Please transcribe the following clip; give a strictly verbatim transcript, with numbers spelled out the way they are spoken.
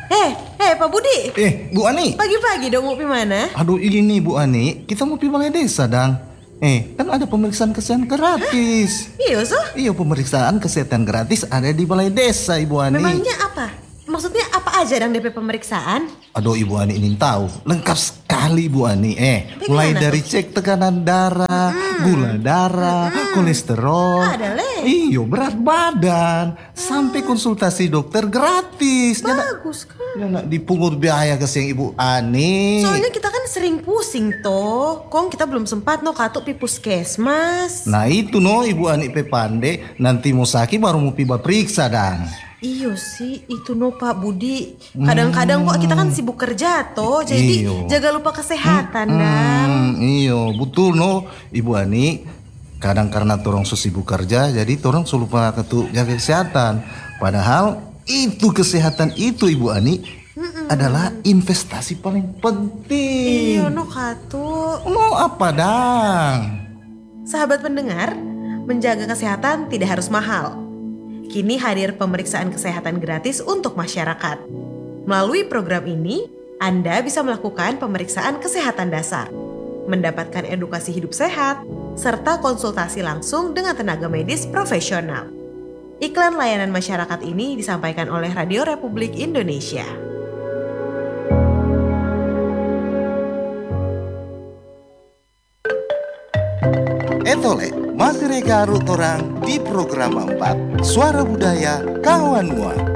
Eh, eh Pak Budi. Eh, Bu Ani. Pagi-pagi dong mau pi mana? Aduh ini Bu Ani, kita mau pi balai desa dang. Eh, kan ada pemeriksaan kesehatan gratis. Iya, so? Iya, pemeriksaan kesehatan gratis ada di balai desa, Ibu Ani. Memangnya apa? Maksudnya apa aja dang D P pemeriksaan? Aduh Ibu Ani ingin tahu. Lengkap sekali Ibu Ani. Eh, Bagaimana mulai tuh? dari cek tekanan darah, gula darah, kolesterol. Ada, Le. Iyo, berat badan, sampai konsultasi dokter gratis. Jangan Bagus kan? jangan dipungut biaya ke siang Ibu Ani. Soalnya kita kan sering pusing toh. Kong kita belum sempat no katuk pi puskesmas. Nah itu no Ibu Ani pe pande, nanti mau sakit baru mau piba periksa dang. Iyo sih, itu no Pak Budi. Kadang-kadang kok kita kan sibuk kerja toh. Jadi Iyo. jaga lupa kesehatan dang. Hmm, iyo betul no Ibu Ani. Kadang karena torong sibuk kerja, jadi torong lupa ketuk jaga kesehatan. Padahal itu kesehatan itu Ibu Ani adalah investasi paling penting. Iyo no katuk. Mau apa dang? Sahabat pendengar, menjaga kesehatan tidak harus mahal. Kini hadir pemeriksaan kesehatan gratis untuk masyarakat. Melalui program ini, Anda bisa melakukan pemeriksaan kesehatan dasar, mendapatkan edukasi hidup sehat, serta konsultasi langsung dengan tenaga medis profesional. Iklan layanan masyarakat ini disampaikan oleh Radio Republik Indonesia. Etole, materi garut orang di program empat Suara Budaya Kawan Mua.